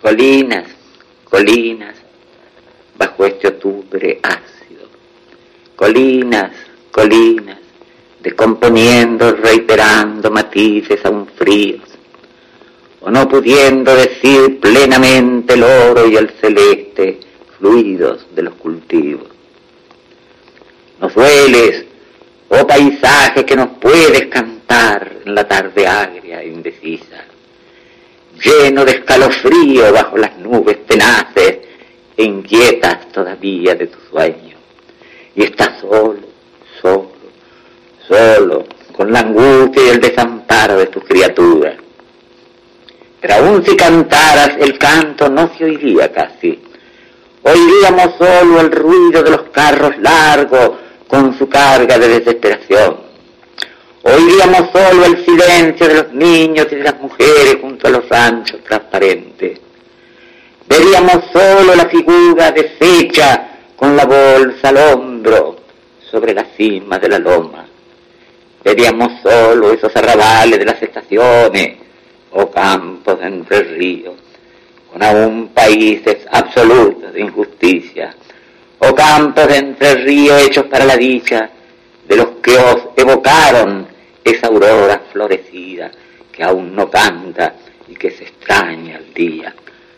Colinas, colinas, bajo este octubre ácido. Colinas, colinas, descomponiendo, reiterando matices aún fríos, o no pudiendo decir plenamente el oro y el celeste, fluidos de los cultivos. Nos dueles, oh paisaje que nos puedes cantar en la tarde agria e indecisa, lleno de escalofrío bajo las nubes tenaces e inquietas todavía de tu sueño, y estás solo, solo, solo, con la angustia y el desamparo de tus criaturas. Pero aún si cantaras, el canto no se oiría casi. Oiríamos solo el ruido de los carros largos con su carga de desesperación. Oiríamos solo el silencio de los niños y de las mujeres junto a los ranchos transparentes. Veríamos solo la figura deshecha con la bolsa al hombro sobre la cima de la loma. Veríamos solo esos arrabales de las estaciones o campos de Entre Ríos, con aún países absolutos de injusticia, o campos de Entre Ríos hechos para la dicha de los que os evocaron esa aurora florecida que aún no canta y que se extraña al día.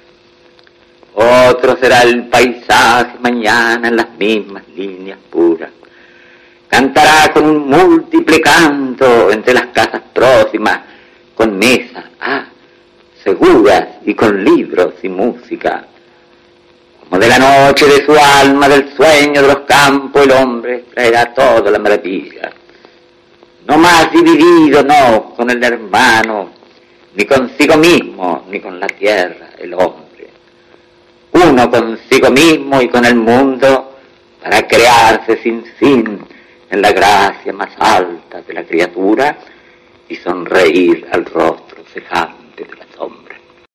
Otro será el paisaje mañana en las mismas líneas puras. Cantará con un múltiple canto entre las casas próximas, con mesas, seguras y con libros y música. Como de la noche de su alma, del sueño de los campos, el hombre traerá toda la maravilla. No más dividido, no con el hermano, ni consigo mismo, ni con la tierra, el hombre. Uno consigo mismo y con el mundo, para crearse sin fin en la gracia más alta de la criatura y sonreír al rostro cejante de la sombra.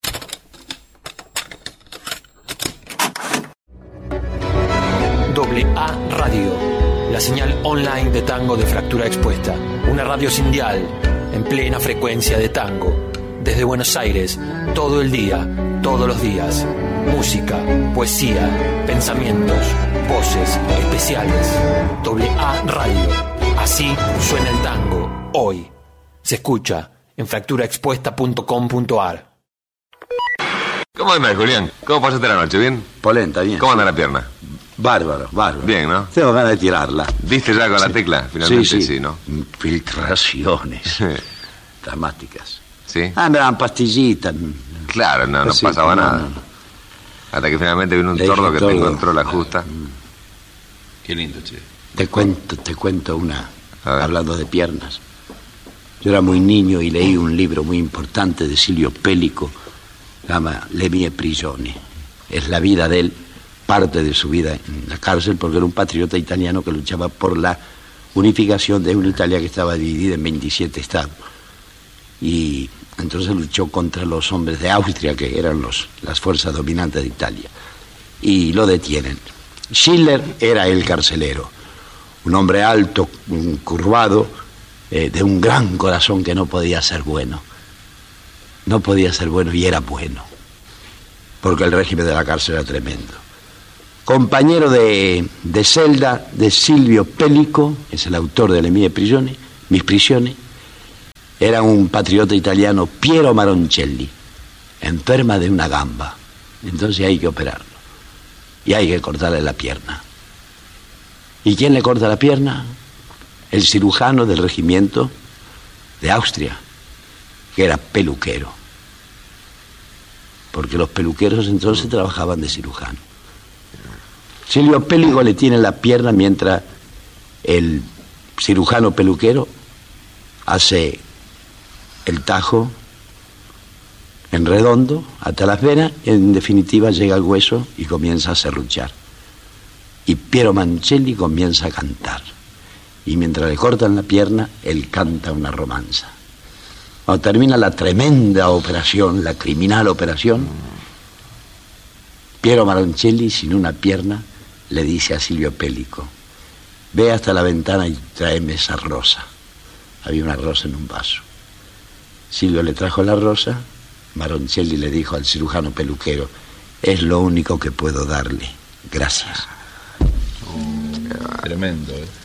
AA Radio, la señal online de tango de Fractura Expuesta. Una radio sin dial, en plena frecuencia de tango. Desde Buenos Aires, todo el día, todos los días. Música, poesía, pensamientos, voces especiales. AA Radio. Así suena el tango, hoy. Se escucha en fracturaexpuesta.com.ar. ¿Cómo andas, Julián? ¿Cómo pasaste la noche? ¿Bien? Polenta, bien. ¿Cómo anda la pierna? Bárbaro, bárbaro. Bien, ¿no? Tengo ganas de tirarla. ¿Diste ya con la tecla? Finalmente sí, ¿no? Infiltraciones dramáticas. ¿Sí? Me daban pastillitas. Claro, no pasaba nada. No. Hasta que finalmente vino un tordo que te encontró la justa. Qué lindo, che. Te cuento una, hablando de piernas. Yo era muy niño y leí un libro muy importante de Silvio Pellico, se llama Le mie prigioni. Es la vida de él, parte de su vida en la cárcel, porque era un patriota italiano que luchaba por la unificación de una Italia que estaba dividida en 27 estados. Y entonces luchó contra los hombres de Austria, que eran las fuerzas dominantes de Italia, y lo detienen. Schiller era el carcelero, un hombre alto, curvado, de un gran corazón que no podía ser bueno. No podía ser bueno y era bueno, porque el régimen de la cárcel era tremendo. Compañero de celda de Silvio Pellico, es el autor de Le mie prigioni, Mis prisiones. Era un patriota italiano, Piero Maroncelli, enferma de una gamba. Entonces hay que operarlo. Y hay que cortarle la pierna. ¿Y quién le corta la pierna? El cirujano del regimiento de Austria, que era peluquero. Porque los peluqueros entonces trabajaban de cirujano. Silvio Pellico le tiene la pierna mientras el cirujano peluquero hace el tajo en redondo hasta las venas y en definitiva llega al hueso y comienza a serruchar. Y Piero Mancelli comienza a cantar. Y mientras le cortan la pierna, él canta una romanza. Cuando termina la tremenda operación, la criminal operación, Piero Maroncelli, sin una pierna, le dice a Silvio Pellico: ve hasta la ventana y tráeme esa rosa. Había una rosa en un vaso. Silvio le trajo la rosa Maroncelli le dijo al cirujano peluquero: es lo único que puedo darle. Gracias. Tremendo, ¿eh?